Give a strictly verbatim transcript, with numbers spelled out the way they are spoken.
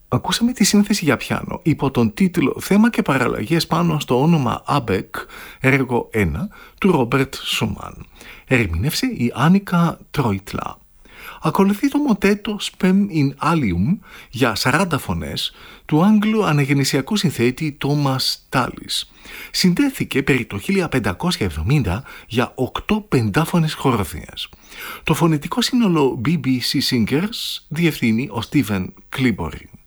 Ακούσαμε τη σύνθεση για πιάνο υπό τον τίτλο «Θέμα και παραλλαγές πάνω στο όνομα Άμπεκ», έργο ένα, του Ρόμπερτ Σούμαν. Ερμήνευσε η Άνικα Τρόιτλα. Ακολουθεί το μοτέτο «Spem in Alium» για σαράντα φωνές του Άγγλου αναγεννησιακού συνθέτη Τόμας Τάλις. Συντέθηκε περί το χίλια πεντακόσια εβδομήντα για οκτώ πεντάφωνες χοροδίες. Το φωνητικό σύνολο μπι μπι σι Singers διευθύνει ο Στίβεν Κλίμπορι.